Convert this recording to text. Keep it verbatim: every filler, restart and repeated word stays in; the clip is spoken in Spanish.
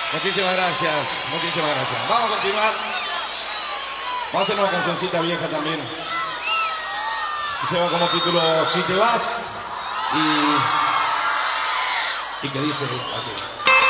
Muchísimas gracias, muchísimas gracias. Vamos a continuar. Vamos a hacer una cancioncita vieja también. Que lleva como título Si te vas. Y, y que dice así.